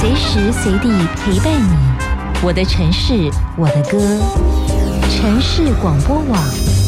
随时随地陪伴你。我的城市，我的歌。城市广播网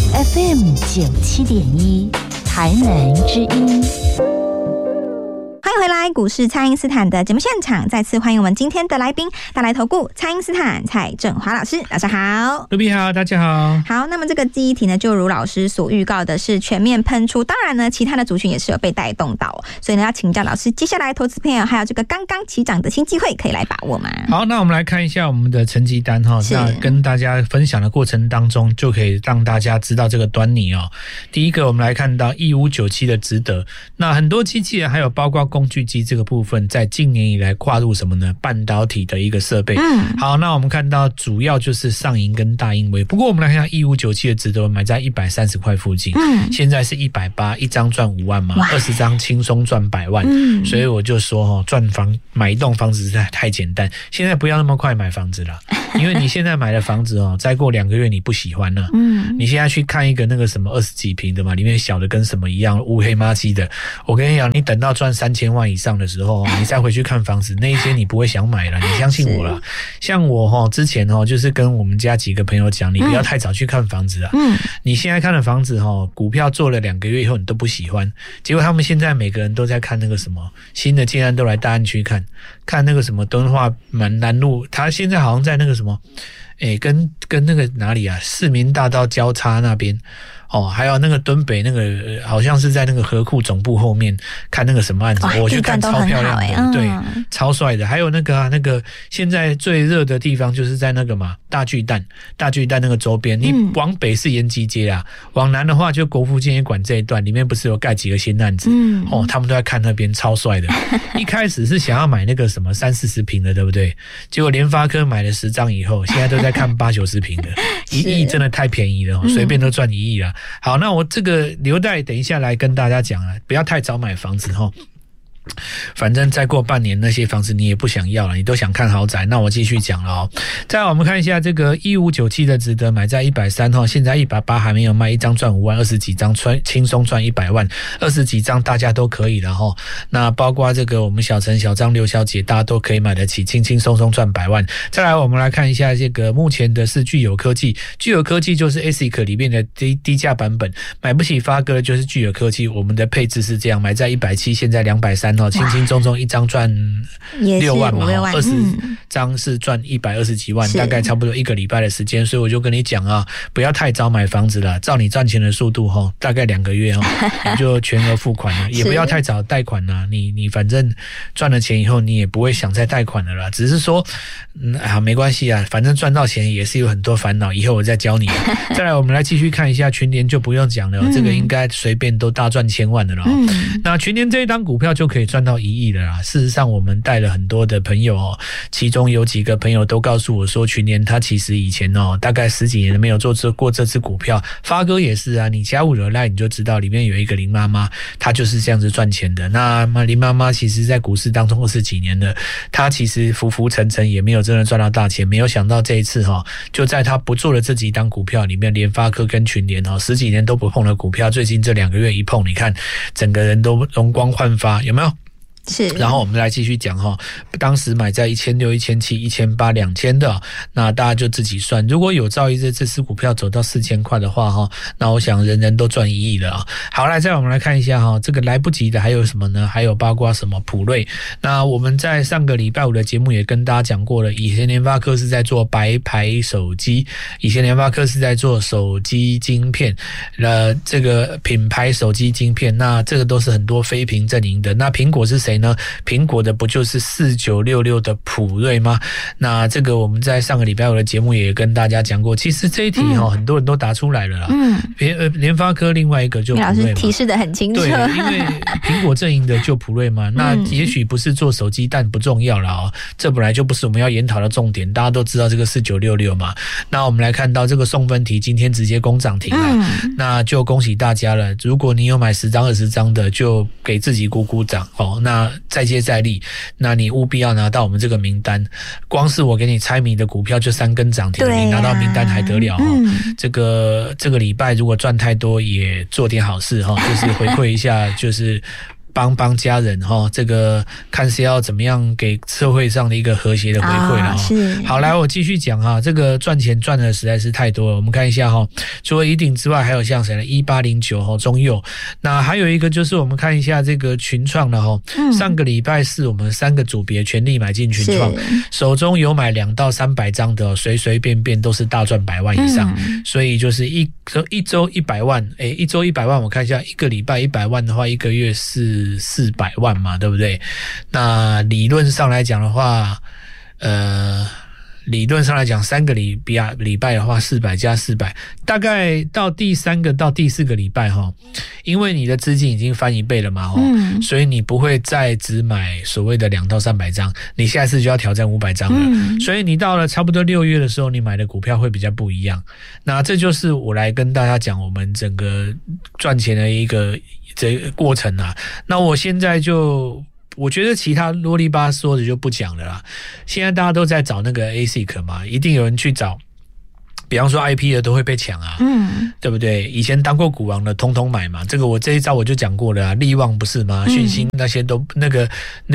FM97.1，台南之音。 欢迎回来，股市蔡因斯坦的节目现场，再次欢迎我们今天的来宾，大来投顾蔡因斯坦蔡正华老师，老师好。 卢比好，大家好。 好，那么这个记忆体呢，就如老师所预告的是全面喷出，当然呢，其他的族群也是有被带动到，所以呢，要请教老师，接下来投资朋友还有这个刚刚起涨的新机会，可以来把握吗？ 好，那我们来看一下我们的成绩单哈，那跟大家分享的过程当中，就可以让大家知道这个端倪哦。第一个，我们来看到1597的值得，那很多机器人还有包括工具机这个部分，在近年以来跨入什么呢？半导体的一个设备。好，那我们看到主要就是上银跟大英微，不过我们来看一下1597的值得，买在130块附近，现在是180，一张赚5万嘛，20张轻松赚100万，所以我就说买一栋房子实在太简单，现在不要那么快买房子了，因为你现在买的房子再过2个月你不喜欢了，你现在去看一个那个什么20几坪的嘛，里面小的跟什么一样，乌黑麻鸡的，我跟你讲，你等到赚3000万以上的时候，你再回去看房子，那一些你不会想买了，你相信我了。像我之前就是跟我们家几个朋友讲，你不要太早去看房子啊。你现在看的房子股票做了2个月以后你都不喜欢，结果他们现在每个人都在看那个什么新的建案，都来大安区看那个什么敦化南路，他现在好像在那个什么跟那个哪里啊，市民大道交叉那边还有那个敦北那个好像是在那个河库总部后面看那个什么案子，我去看超漂亮的，对，超帅的。还有那个现在最热的地方就是在那个嘛大巨蛋那个周边，你往北是延吉街啊，往南的话就国父纪念馆这一段，里面不是有盖几个新案子，他们都在看那边，超帅的。一开始是想要买那个什么30-40坪的，对不对？结果联发科买了10张以后，现在都在看80-90坪的，1亿真的太便宜了，随便都赚1亿了。好，那我这个留待等一下来跟大家讲啊，不要太早买房子反正再过半年那些房子你也不想要了，你都想看豪宅。那我继续讲了再来我们看一下这个1597的值得，买在130现在180还没有卖，一张赚5万，20几张轻松赚100万，20几张大家都可以了那包括这个我们小陈、小张、刘小姐，大家都可以买得起，轻轻松松赚100万。再来我们来看一下这个目前的是具有科技就是 ASIC 里面的低价版本，买不起发哥的就是具有科技，我们的配置是这样，买在170现在230轻轻松松一张赚6万嘛，20张是赚120几万，大概差不多1个礼拜的时间，所以我就跟你讲啊，不要太早买房子了，照你赚钱的速度大概2个月你就全额付款了，也不要太早贷款了，你反正赚了钱以后你也不会想再贷款了啦，只是说没关系啊，反正赚到钱也是有很多烦恼，以后我再教你再来我们来继续看一下群联，就不用讲了这个应该随便都大赚1000万的了那群联这一档股票就可以赚到1亿了啦。事实上我们带了很多的朋友其中有几个朋友都告诉我说，群联他其实以前大概10几年没有做过这支股票，发哥也是啊，你加入了赖你就知道，里面有一个林妈妈，她就是这样子赚钱的。那林妈妈其实在股市当中20几年了，她其实浮浮沉沉也没有真的赚到大钱，没有想到这一次就在她不做的这几档股票里面，联发科跟群联10几年都不碰的股票，最近这2个月一碰，你看整个人都容光焕发，有没有？ 是， 然后我们来继续讲当时买在1600、1700、1800、2000的那大家就自己算，如果有朝一日这支股票走到4000块的话那我想人人都赚1亿了好，来再我们来看一下这个来不及的还有什么呢？还有包括什么普瑞，那我们在上个礼拜五的节目也跟大家讲过了，以前联发科是在做白牌手机，以前联发科是在做手机晶片这个品牌手机晶片，那这个都是很多非屏阵营的。那苹果是谁呢？苹果的不就是4966的普瑞吗？那这个我们在上个礼拜五的节目也跟大家讲过，其实这一题很多人都答出来了啦。联发科另外一个就普瑞嘛，老师提示的很清楚。 对，因为苹果阵营的就普瑞嘛，那也许不是做手机，但不重要啦这本来就不是我们要研讨的重点，大家都知道这个4966嘛。那我们来看到这个送分题今天直接攻涨停了，那就恭喜大家了。如果你有买10张20张的，就给自己鼓鼓掌那再接再厉，那你务必要拿到我们这个名单，光是我给你猜谜的股票就3根涨停，你拿到名单还得了这个礼拜如果赚太多也做点好事就是回馈一下就是帮家人这个看是要怎么样给社会上的一个和谐的回馈了好，来我继续讲这个赚钱赚的实在是太多了。我们看一下除了宜鼎之外，还有像谁呢？1809中佑，那还有一个就是我们看一下这个群创了上个礼拜四我们3个组别全力买进群创，手中有买2到300张的随随便便都是大赚100万以上，所以就是一周100万，一周100万，我看一下，一个礼拜100万的话，一个月是400万嘛，对不对？那理论上来讲的话，理论上来讲3个礼拜的话400加400，大概到第3个到第4个礼拜因为你的资金已经翻1倍了嘛所以你不会再只买所谓的2到300张，你下一次就要挑战500张了所以你到了差不多6月的时候，你买的股票会比较不一样。那这就是我来跟大家讲我们整个赚钱的一个这个过程那我现在我觉得其他啰里吧嗦的就不讲了啦。现在大家都在找那个 ASIC 嘛，一定有人去找，比方说 IP 的都会被抢对不对？以前当过股王的通通买嘛，这个我这一招我就讲过了力旺不是吗？讯息那些都那个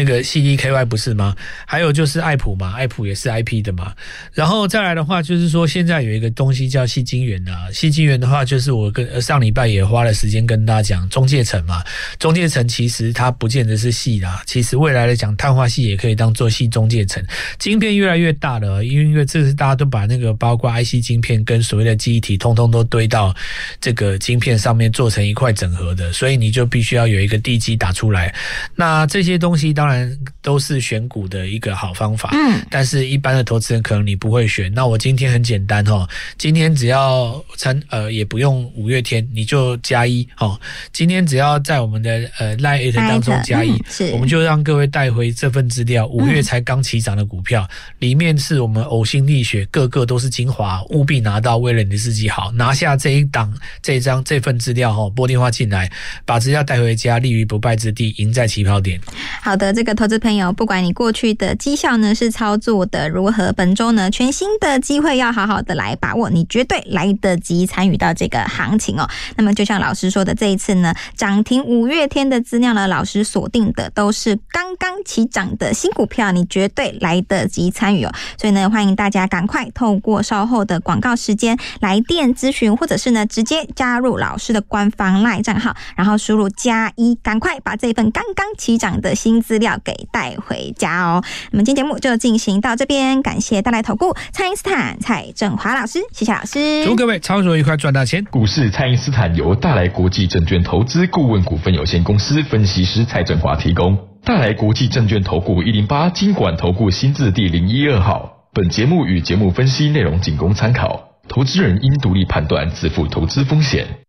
CDKY 不是吗？还有就是爱普嘛，爱普也是 IP 的嘛。然后再来的话就是说，现在有一个东西叫矽晶圆矽晶圆的话就是我上礼拜也花了时间跟大家讲中介层嘛，中介层其实它不见得是矽啦，其实未来来讲碳化矽也可以当做矽中介层。晶片越来越大了，因为这是大家都把那个包括 IC 晶片跟所谓的记忆体通通都堆到这个晶片上面做成一块整合的，所以你就必须要有一个地基打出来。那这些东西当然都是选股的一个好方法但是一般的投资人可能你不会选。那我今天很简单今天只要也不用5月天，你就加1今天只要在我们的LINE 当中加1我们就让各位带回这份资料，5月才刚起涨的股票里面是我们呕心沥血，个个都是精华，务必拿到，为了你的自己好，拿下这一档这份资料拨电话进来，把资料带回家，立于不败之地，赢在起跑点。 好的，这个投资朋友，不管你过去的绩效呢是操作的如何，本周呢全新的机会要好好的来把握，你绝对来得及参与到这个行情那么就像老师说的，这一次呢涨停5月天的资料呢，老师锁定的都是刚刚起涨的新股票，你绝对来得及参与所以呢欢迎大家赶快透过稍后的广告时间来电咨询，或者是呢直接加入老师的官方 LINE 账号，然后输入+1，赶快把这份刚刚起涨的新资料给带回家那么今天节目就进行到这边，感谢大来投顾蔡因斯坦蔡正华老师，谢谢老师， 祝各位操作愉快，赚大钱。 股市蔡因斯坦由大来国际证券投资顾问股份有限公司分析师蔡正华提供。大来国际证券投顾108金管投顾新字第012号。本节目与节目分析内容仅供参考，投资人应独立判断，自负投资风险。